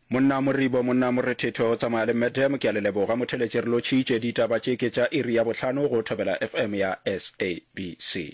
Monna Moribo monna Morethetho tsamaya le Madam ke a le leboga motheletše re lo tšhiitše ditaba tše ke tša iri ya bohlano go thobela FM ya SABC.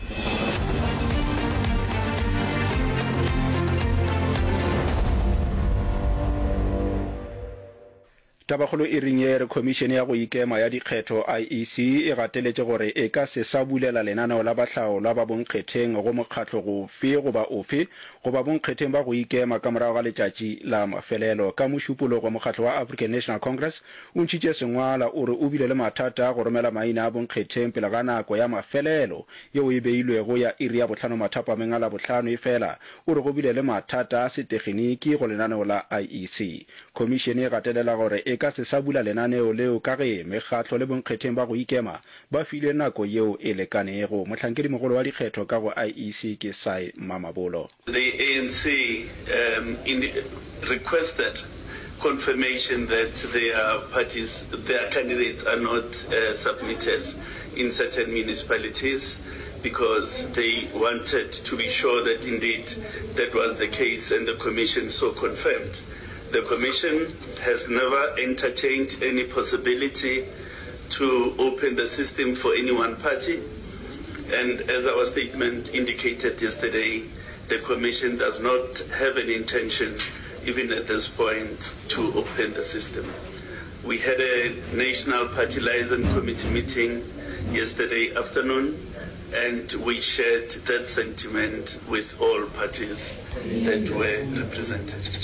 Tabakgolo e ring ye re Commission ya go ikema ya dikgetho IEC e gateletše gore e ka se sa bulela lenaneo la bahlaolwa ba bonkgetheng go mokgatlo gofe goba ofe goba bonkgetheng ba go ikema ka morago ga letšatši la mafelelo ka mošupologo mokgatlo wa African National Congress o ntšhitše sengwala o re o bile le mathata go romela maina a bonkgetheng pele ga nako ya mafelelo yeo e beilwego ya iri ya bohlano mathapameng a la bohlano efela o re go bile le mathata a setegeniki go lenaneo la IEC. Commission e gatelela gore e ka se sa bula lenaneo leo ka ge mekgatlo le bonkgetheng ba go ikema ba file nako yeo e lekanego. Mohlankedi mogolo wa dikgetho ka go IEC ke Sai Mamabolo. The ANC requested confirmation that their candidates are not submitted in certain municipalities because they wanted to be sure that indeed that was the case, and the Commission so confirmed. The Commission has never entertained any possibility to open the system for any one party, and as our statement indicated yesterday, the Commission does not have an intention, even at this point, to open the system. We had a National Party Liaison Committee meeting yesterday afternoon, and we shared that sentiment with all parties that were represented.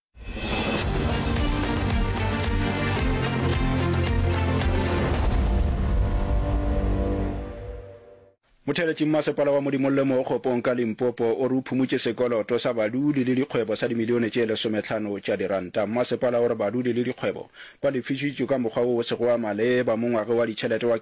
Motheletši mmasepala wa Modimolle mo Kgopong ka Limpopo o re o phumutše sekoloto sa badudi le dikgwebo sa dimilione tše 15 tša diranta. Mmasepala o re badudi le dikgwebo ba lefišitšwe ka mokgwa o sego wa maleba mo ngwaga wa ditšhelete wa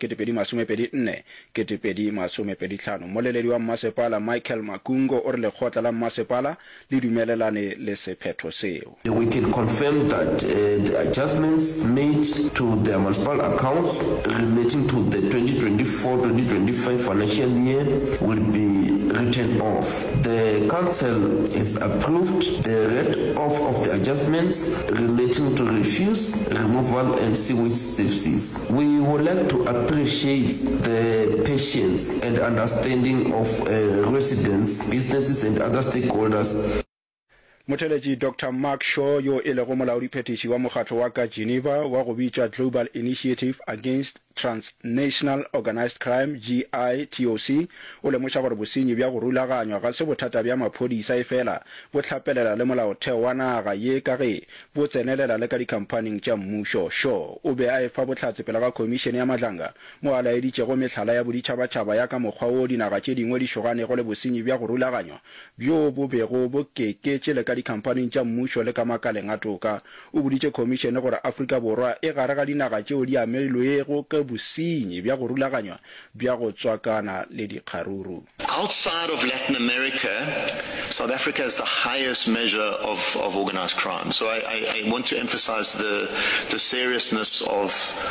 2024-2025. Moleledi wa mmasepala Michael Makungo o re lekgotla la mmasepala le dumelelane le sephetho seo. We can confirm that the adjustments made to the municipal accounts relating to the 2024-2025 financial year will be written off. The council has approved the write-off of the adjustments relating to refuse, removal and sewage services. We would like to appreciate the patience and understanding of residents, businesses and other stakeholders. Motheletši Dr. Mark Shaw yo e lego molaodiphethiši wa mokgatlo wa ka Geneva wa go bitša Global Initiative Against Transnational Organized Crime GITOC o lemoša gore bosenyi bja go rulaganywa ga se bothata bja maphodisa efela bo hlapelela le molaotheo wa naga ye ka ge bo tsenelela le ka dikhampaning tša mmušo. Shaw o be a efa bohlatse pele ga komišene ya madlanga mo a laeditšego mehlala ya boditšhabatšhaba ya ka mokgwa o dinaga tše dingwe di šoganego le bosenyi bja go rulaganywa bjo bo bego bo keketše le ka dikhampaning tša mmušo le ka makaleng a toka. O boditše komišene gore Afrika Borwa e gare ga dinaga tšeo di ameilwego ka businyi bja go rulaganywa bja go tswakana le dikgaruru. Outside of Latin America, South Africa is the highest measure of organized crime. So I want to emphasize the seriousness of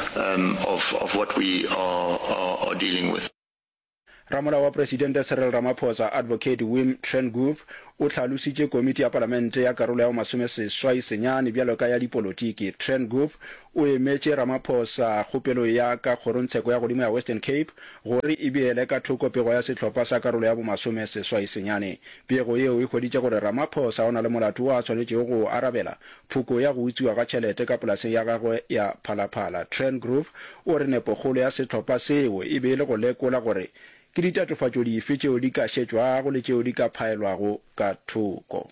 what we are dealing with. Ramola wa Presidente Cyril Ramaphosa Advocate Wim Trengove o tlhalositše komiti ya palamente ya karolo ya 18 bjalo ka ya dipolotiki. Trengove o emetše Ramaphosa kgopelo ya ka kgorontsheko ya godimo ya Western Cape gore e beele ka thoko pego ya sehlopha sa karolo ya 18. Pego yeo e hweditše gore Ramaphosa o na le molato wa tshwanetšego go arabela phoko ya go utsiwa ga tšhelete ka polaseng ya gagwe ya Phalaphala. Trengove o re nepokgolo ya sehlopha seo e beele go lekola gore ke ditatofatšo dife tšeo di ka šetšwago le tšeo di ka phaelwago ka thoko.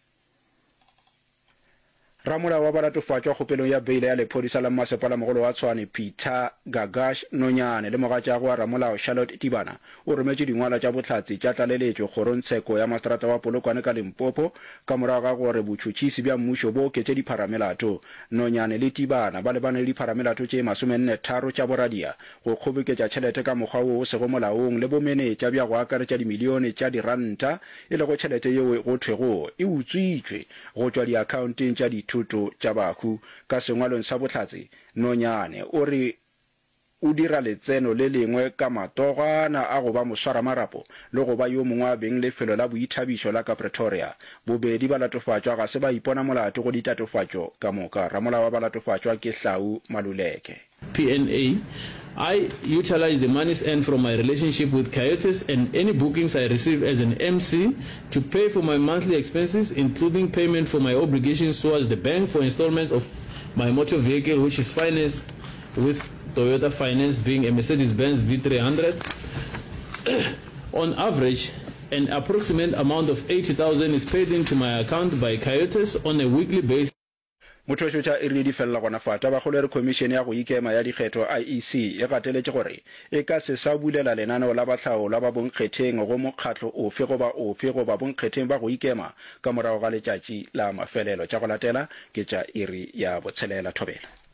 Ramola wa baratofatšwa kgopelong ya beile ya lephodisa la mmasepala mogolo wa Tshwane Peter Gagash Nonyane le mogatšago wa Ramolao Charlotte Tibana o rometše dingwala tša bohlatse tša tlaleletšo kgorontsheko ya mastrata wa Polokwane ka Limpopo ka morago ga gore botšhotšhisi bja mmušo bo oketše dipharamelato. Nonyane le Tibana ba lebane le dipharamelato tše 43 tša boradia go kgoboketša tšhelete ka mokgwa o sego molaong le bomenetša bja go akaretša dimilione tša diranta e lego tšhelete yeo go thwego e utswitšwe go tšwa diakhaonteng tša dithuto tša bahu. Ka sengwalong sa bohlatse Nonyane o re o dira letseno le lengwe ka matogana a go ba moswara marapo le go ba yo mongwe a beng lefelo la boithabišo la ka Pretoria. Bobedi ba latofatšwa ga se ba ipona molato go ditatofatšo ka moka. Ramolao wa ba latofatšwa ke Hlau Maluleke. PNA, I utilize the monies earned from my relationship with Coyotes and any bookings I receive as an MC to pay for my monthly expenses, including payment for my obligations towards the bank for installments of my motor vehicle, which is financed with Toyota Finance, being a Mercedes-Benz V300. On average, an approximate amount of 80,000 is paid into my account by Coyotes on a weekly basis. Mothošotša e rile di fella gona fata ba kgolere Khomišene ya go ikema ya dikgetho IEC e gateletše gore e ka se sa bulela lenaneo la bahlaola ba bonkgetheng go mokgatlo ofe goba bonkgetheng ba go ikema ka morago ga letšatši la mafelelo. Tša go latela ke tša iri ya botshelela. Thobela.